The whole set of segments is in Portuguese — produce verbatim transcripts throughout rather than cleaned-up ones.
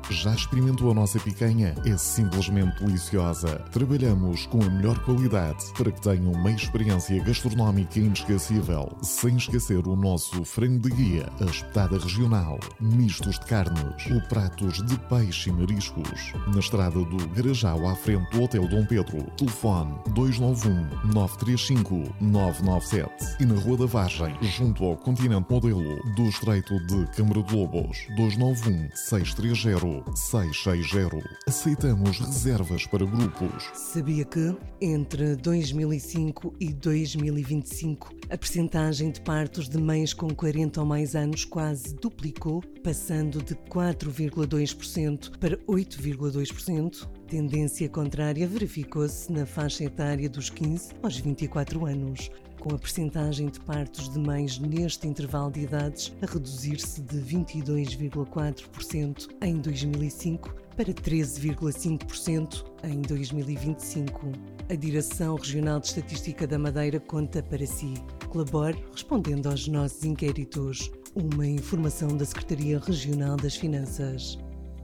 Já experimentou a nossa picanha? É simplesmente deliciosa. Trabalhamos com a melhor qualidade para que tenham uma experiência gastronómica inesquecível, sem esquecer o nosso frango de guia, a espetada regional, mistos de carnes ou pratos de peixe e mariscos. Na estrada do Garajal, à frente do Hotel Dom Pedro. Telefone dois nove um, nove três cinco, nove nove sete. E na Rua da Vargem, junto ao Continente Modelo, do Estreito de Câmara de Lobos. dois nove um, seis três zero, seis seis zero. Aceitamos reservas para grupos. Sabia que, entre dois mil e cinco e dois mil e vinte e cinco, a percentagem de partos de mães com quarenta ou mais anos quase duplicou, passando de quatro vírgula dois por cento para oito vírgula dois por cento? Tendência contrária verificou-se na faixa etária dos quinze aos vinte e quatro anos, com a percentagem de partos de mães neste intervalo de idades a reduzir-se de vinte e dois vírgula quatro por cento em dois mil e cinco para treze vírgula cinco por cento em dois mil e vinte e cinco. A Direção Regional de Estatística da Madeira conta para si. Colabore respondendo aos nossos inquéritos. Uma informação da Secretaria Regional das Finanças.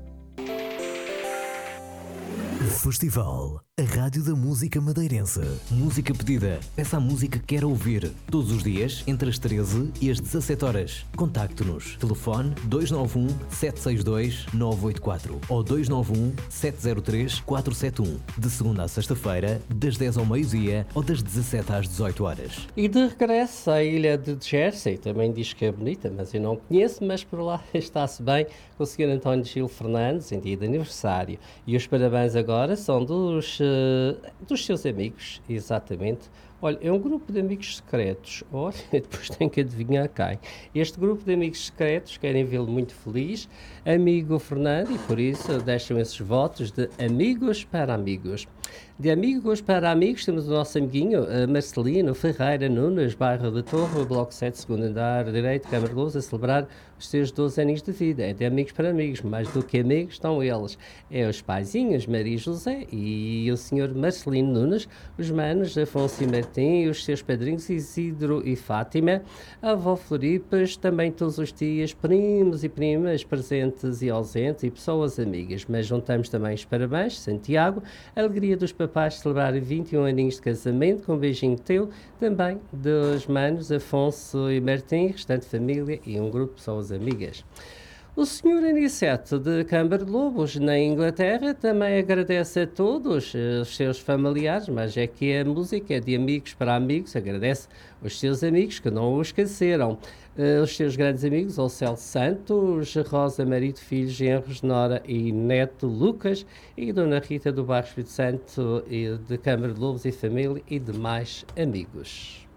Festival, a Rádio da Música Madeirense. Música pedida. Peça a música que quer ouvir. Todos os dias, entre as treze e as dezassete horas. Contacte-nos. Telefone dois nove um, sete seis dois, nove oito quatro ou dois nove um, sete zero três, quatro sete um. De segunda a sexta-feira, das dez ao meio-dia ou das dezassete às dezoito horas. E de regresso à ilha de Jersey, também diz que é bonita, mas eu não conheço, mas por lá está-se bem, com o senhor António Gil Fernandes, em dia de aniversário. E os parabéns agora são dos, uh, dos seus amigos, exatamente. Olha, é um grupo de amigos secretos. Olha, depois tenho que adivinhar quem. Este grupo de amigos secretos querem vê-lo muito feliz, amigo Fernando, e por isso deixam esses votos de amigos para amigos. De amigos para amigos, temos o nosso amiguinho uh, Marcelino Ferreira Nunes, bairro de Torre, bloco sete, segundo andar, direito, Câmara de Luz, a celebrar os seus doze anos de vida. É de amigos para amigos, mais do que amigos estão eles. É os paizinhos Maria José e o senhor Marcelino Nunes, os manos Afonso e Martim, os seus padrinhos Isidro e Fátima, a avó Floripas, também todos os tias, primos e primas, presentes e ausentes e pessoas amigas. Mas juntamos também os parabéns, Santiago, a alegria dos papais celebrarem vinte e um aninhos de casamento, com um beijinho teu, também dos manos Afonso e Martim, restante família e um grupo de pessoas amigas. O senhor Aniceto de Câmara de Lobos, na Inglaterra, também agradece a todos os seus familiares, mas é que a música é de amigos para amigos, agradece os seus amigos que não o esqueceram. Os seus grandes amigos, o Celso Santos, Rosa Marido, filhos, genros, Nora e neto Lucas, e Dona Rita do Bairro Espírito Santo, e de Câmara de Lobos e família, e demais amigos.